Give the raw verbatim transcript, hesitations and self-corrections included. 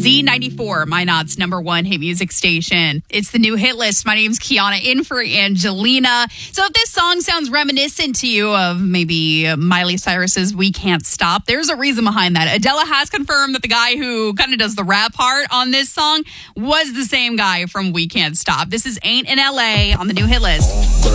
Z ninety-four, Minot's number one hit music station. It's the new hit list. My name's Kiana, in for Angelina. So if this song sounds reminiscent to you of maybe Miley Cyrus's We Can't Stop, there's a reason behind that. Adele has confirmed that the guy who kind of does the rap part on this song was the same guy from We Can't Stop. This is Ain't in L A on the new hit list.